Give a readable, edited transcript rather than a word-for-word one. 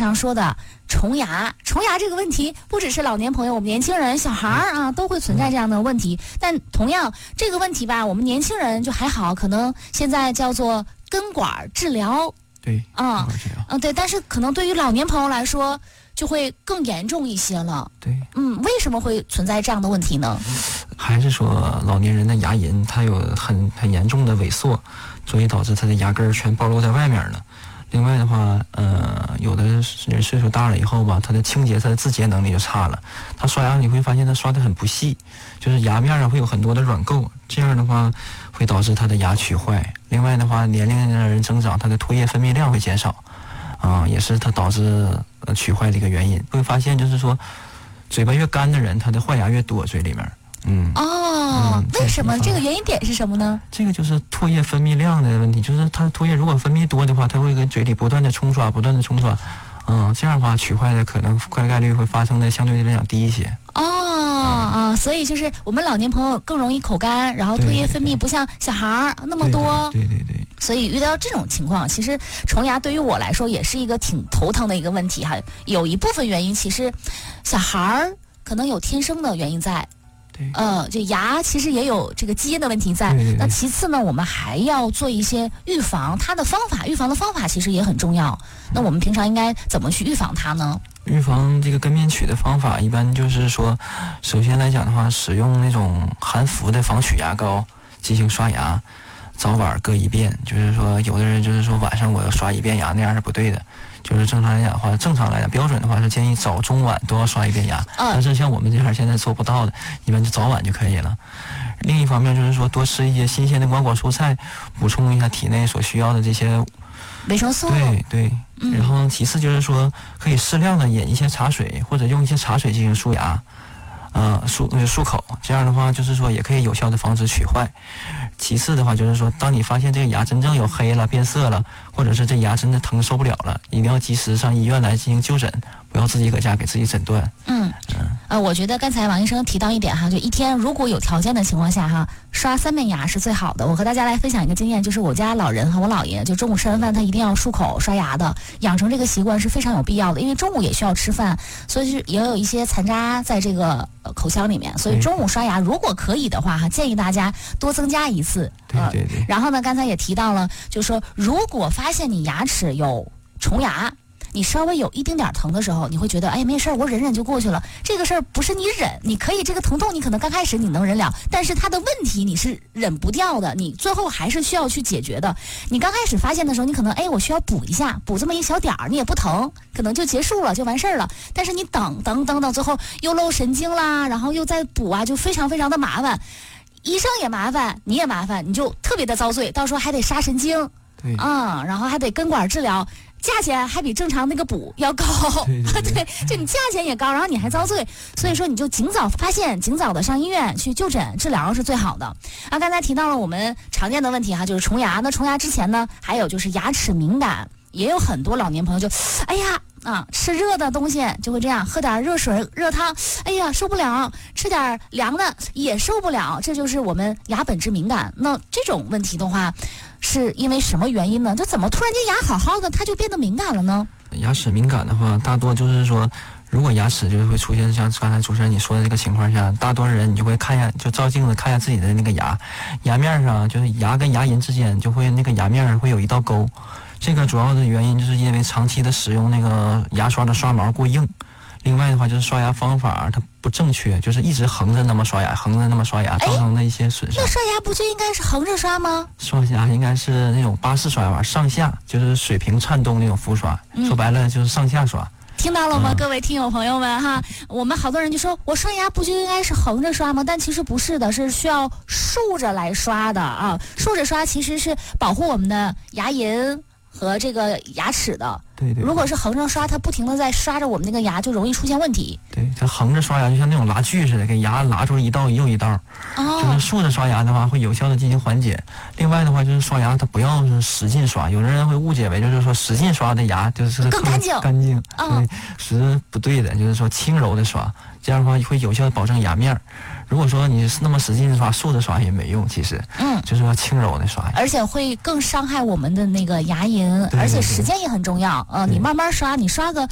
常说的虫牙这个问题，不只是老年朋友，我们年轻人、小孩啊都会存在这样的问题。但同样这个问题吧，我们年轻人就还好，可能现在叫做根管治疗。 对， 对，但是可能对于老年朋友来说，就会更严重一些了。 对， 为什么会存在这样的问题呢？ 还是说老年人的牙龈它有很严重的萎缩，所以导致他的牙根全暴露在外面了。另外的话，有的人岁数大了以后吧，他的清洁、他的自洁能力就差了。他刷牙你会发现他刷得很不细，就是牙面上会有很多的软垢，这样的话会导致他的牙龋坏。另外的话，年龄的人增长，他的唾液分泌量会减少，也是他导致龋坏的一个原因。会发现就是说，嘴巴越干的人，他的坏牙越多，嘴里面。 为什么？这个原因点是什么呢？ 这个就是唾液分泌量的问题，就是它唾液如果分泌多的话，它会跟嘴里不断的冲刷，这样的话龋坏的可能概率会发生的相对来讲低一些。 所以就是我们老年朋友更容易口干，然后唾液分泌不像小孩那么多。 对。 所以遇到这种情况，其实虫牙对于我来说也是一个挺头疼的一个问题哈。有一部分原因，其实小孩可能有天生的原因在。这牙其实也有这个基因的问题在。 对。 那其次呢，我们还要做一些预防，预防的方法其实也很重要。那我们平常应该怎么去预防它呢？ 预防这个根面龋的方法，一般就是说，首先来讲的话，使用那种含氟的防龋牙膏进行刷牙，早晚各一遍。就是说，有的人就是说晚上我要刷一遍牙，那样是不对的。就是正常来讲，标准的话是建议早中晚都要刷一遍牙。但是像我们这样现在做不到的，一般就早晚就可以了。另一方面就是说，多吃一些新鲜的瓜果蔬菜，补充一下体内所需要的这些维生素。 对。然后其次就是说，可以适量的饮一些茶水，或者用一些茶水进行漱牙。漱口，这样的话就是说也可以有效的防止龋坏。其次的话就是说，当你发现这个牙真正有黑了、变色了，或者是这牙真的疼受不了了，一定要及时上医院来进行就诊，不要自己搁家给自己诊断。 我觉得刚才王医生提到一点哈，就一天如果有条件的情况下哈，刷3遍牙是最好的。我和大家来分享一个经验，就是我家老人和我姥爷，就中午吃完饭他一定要漱口刷牙的，养成这个习惯是非常有必要的，因为中午也需要吃饭，所以也有一些残渣在这个口腔里面，所以中午刷牙如果可以的话哈，建议大家多增加一次。 对。 然后呢，刚才也提到了，就是说如果发现你牙齿有虫牙，你稍微有一丁点疼的时候，你会觉得哎没事儿，我忍忍就过去了。这个事儿不是你忍，你可以这个疼痛你可能刚开始你能忍了，但是它的问题你是忍不掉的，你最后还是需要去解决的。你刚开始发现的时候，你可能我需要补一下，补这么一小点儿，你也不疼，可能就结束了，就完事儿了。但是你等，最后又漏神经啦，然后又再补啊，就非常非常的麻烦。医生也麻烦，你也麻烦，你就特别的遭罪，到时候还得杀神经，然后还得根管治疗。价钱还比正常那个补要高，对，就你价钱也高，然后你还遭罪，所以说你就尽早发现，尽早的上医院去就诊治疗是最好的。刚才提到了我们常见的问题哈，就是虫牙。那虫牙之前呢，还有就是牙齿敏感，也有很多老年朋友就，吃热的东西就会这样，喝点热水、热汤，受不了；吃点凉的也受不了，这就是我们牙本质敏感。那这种问题的话，是因为什么原因呢？就怎么突然间牙好好的，它就变得敏感了呢？ 牙齿敏感的话，大多就是说，如果牙齿就是会出现像刚才主持人你说的这个情况下，大多数人你就会看一下，就照镜子看一下自己的那个牙面上，就是牙跟牙龈之间就会那个牙面会有一道沟。这个主要的原因就是因为长期的使用那个牙刷的刷毛过硬，另外的话就是刷牙方法它不正确，就是一直横着那么刷牙，造成的一些损伤。 那刷牙不就应该是横着刷吗？ 刷牙应该是那种巴氏刷法，上下就是水平颤动那种浮刷，说白了就是上下刷。 听到了吗，各位听友朋友们哈？我们好多人就说，我刷牙不就应该是横着刷吗？但其实不是的，是需要竖着来刷的啊。竖着刷其实是保护我们的牙龈和这个牙齿的。 对。 如果是横着刷，它不停的在刷着我们那个牙，就容易出现问题。 对，它横着刷牙就像那种拉锯似的，给牙拉出一道又一道。就是竖着刷牙的话，会有效的进行缓解。另外的话，就是刷牙它不要是使劲刷，有的人会误解为就是说使劲刷的牙就是更干净。 对，是不对的，就是说轻柔的刷，这样的话会有效的保证牙面。如果说你那么使劲刷，竖着刷也没用，其实，就是说轻柔的刷， 而且会更伤害我们的那个牙龈，而且时间也很重要。你慢慢刷，你刷个